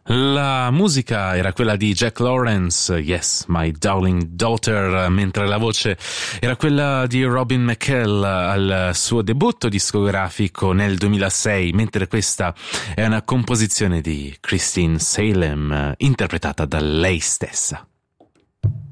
La musica era quella di Jack Lawrence, Yes, My Darling Daughter, mentre la voce era quella di Robin McKell al suo debutto discografico nel 2006, mentre questa è una composizione di Christine Salem, interpretata da lei stessa.